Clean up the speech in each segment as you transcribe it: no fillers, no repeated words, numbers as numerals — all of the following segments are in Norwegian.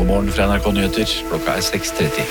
God morgen fra NRK Nyheter, klokka 6:30.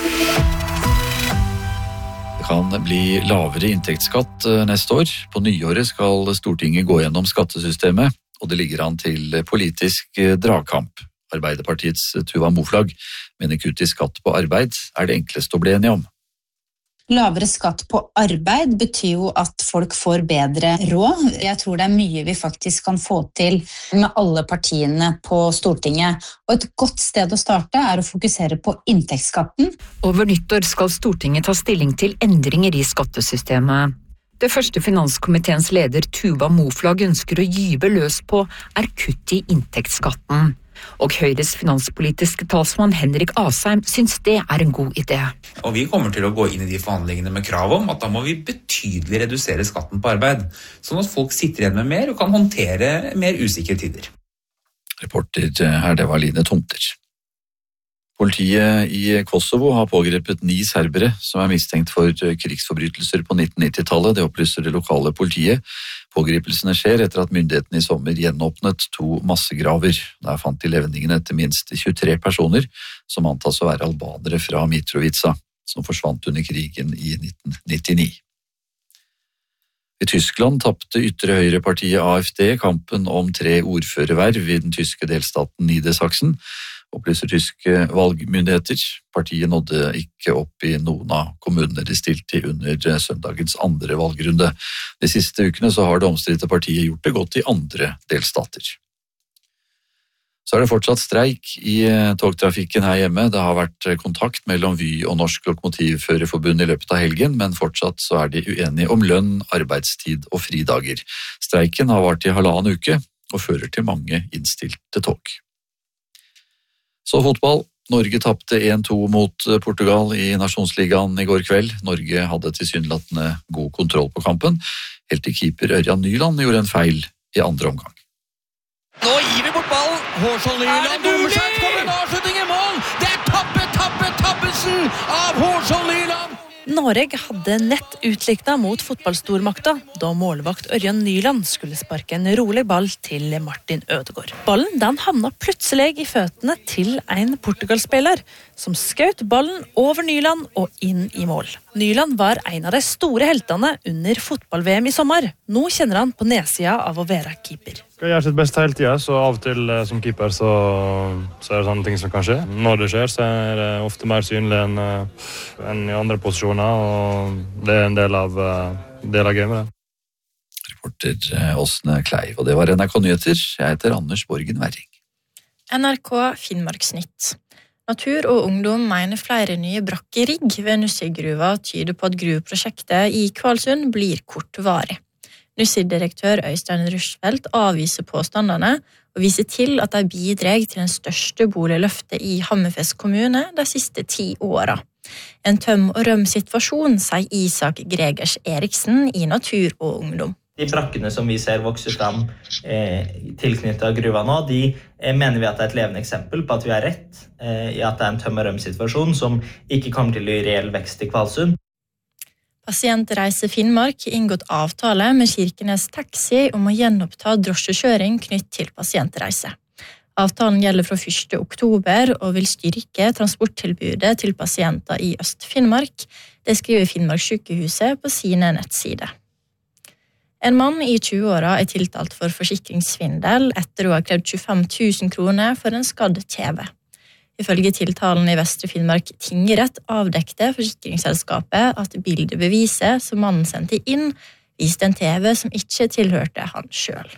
Det kan bli lavere inntektsskatt neste år. På nyåret skal Stortinget gå gjennom skattesystemet, og det ligger an til politisk dragkamp. Arbeiderpartiets Tuva Moflag mener kutt i skatt på arbeid det enkleste å bli enige om. Lavere skatt på arbeid betyr jo at folk får bedre råd. Jeg tror det mye vi faktisk kan få til med alle partiene på Stortinget. Og et godt sted å starte å fokusere på inntektsskatten. Over nyttår skal Stortinget ta stilling til endringer i skattesystemet. Det første finanskomiteens leder Tuva Moflag ønsker å gyve løs på kutt i inntektsskatten. Og Høyres finanspolitiske talsmann Henrik Asheim synes det en god idé. Og vi kommer til å gå inn i de forhandlingene med krav om at da må vi betydelig redusere skatten på arbeid, sånn at folk sitter igjen med mer og kan håndtere mer usikre tider. Reporter det var Line Tomter. Politiet i Kosovo har pågrepet 9 serbere som mistenkt for krigsforbrytelser på 1990-tallet, det opplyser det lokale politiet. Pågripelsene skjer etter at myndighetene i sommer gjenåpnet 2 massegraver. Der fant de levningene etter minst 23 personer, som antas å være albanere fra Mitrovica, som forsvant under krigen i 1999. I Tyskland tappte ytre høyrepartiet AfD kampen om 3 ordførerverv i den tyske delstaten Niedersachsen, opplyser tyske valgmyndigheter. Partiet nådde ikke opp i noen av kommunene de stilte i under søndagens andre valgrunde. De siste ukene så har det omstridte partiet gjort det godt i andre delstater. Så det fortsatt streik i togtrafikken her hjemme. Det har vært kontakt mellom Vy og Norsk Lokomotivførerforbund i løpet av helgen, men fortsatt så de uenige om lønn, arbeidstid og fridager. Streiken har vart i 1,5 uke og fører til mange innstilte tog. Så fotball. Norge tappte 1-2 mot Portugal i Nasjonsligaen i går kveld. Norge hadde tilsynelatende god kontroll på kampen, helt til keeper Ørjan Nyland gjorde en feil i andre omgang. Nå gir vi bort ballen! Hårsvold Nyland dummer seg, kommer en avslutning i mål! Det tappelsen av Hårsvold Nyland! Norge hadde nett utliknet mot fotballstormakta da målvakt Ørjan Nyland skulle sparke en rolig ball til Martin Ødegaard. Ballen den havna plutselig i føttene til en Portugal-spiller som skjøt ballen over Nyland og inn i mål. Nyland var en av de store heltene under fotball-VM i sommer. Nå kjenner han på nedsida av å være keeper. Jeg gjør sitt beste hele tiden, så av og til som keeper så det sånne ting som kan skje. Når det skjer, så det ofte mer synlig enn i andre posisjoner, og det en del av gamet. Reporter Åsne Kleiv, og det var NRK Nyheter. Jeg heter Anders Borgen Werring. NRK Finnmarksnytt. Natur og ungdom mener flere nye brakkerigg ved Nussir-gruva tyder på at gruveprosjektet i Kvalsund blir kortvarig. Nussir-direktør Øystein Rushfeldt avviser påstandene og viser til at de bidrar til den største boligløftet i Hammerfest kommune de siste 10 årene. En tøm- og røm-situasjon, sier Isak Gregers Eriksen i Natur og ungdom. De brakkene som vi ser vokse fram tilknyttet gruva nå, de mener vi at det et levende eksempel på at vi har rett i at det en tøm- og røm-situasjon som ikke kommer til å gi reell vekst i Kvalsund. Pasientreise Finnmark har inngått avtale med Kirkenes Taxi om å gjenoppta drosjekjøring knytt til pasientreise. Avtalen gjelder fra 1. oktober og vil styrke transporttilbudet til pasienter i Øst-Finnmark. Det skriver Finnmarkssykehuset på sine nettsider. En mann i 20-åra er tiltalt for forsikringssvindel etter å ha krevd 25 000 kroner for en skadd TV. Ifølge tiltalen i Vestre Finnmark tingrett avdekte forsikringsselskapet at bildebeviset som mannen sendte inn viste en TV som ikke tilhørte han selv.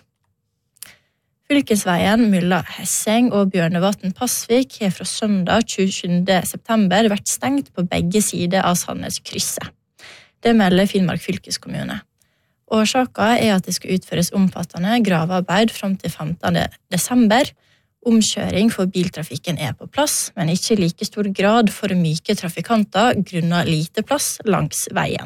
Fylkesveien mellom Hesseng og Bjørnevatn Pasvik har fra søndag 27. september vært stengt på begge sider av Sandneskrysset. Det melder Finnmark fylkeskommune. Årsaken er at det skal utføres omfattende gravearbeid frem til 15. desember. Omkjøring for biltrafikken er på plass, men ikke i like stor grad for myke trafikanter grunnet lite plass langs veien.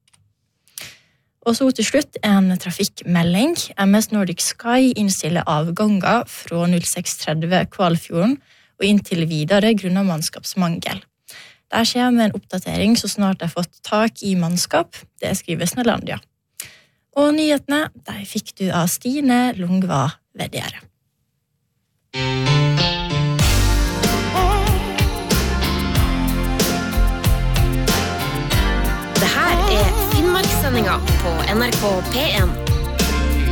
Og så til slutt en trafikkmelding. MS Nordic Sky innstiller avganger fra 06.30 Kvalfjorden og inntil videre grunnet mannskapsmangel. Der skjer med en oppdatering så snart de har fått tak i mannskap. Det skriver Snelandia. Og nyhetene, de fikk du av Stine Lungva Vedjære. Det her Finnmarkssendinga på NRK P1.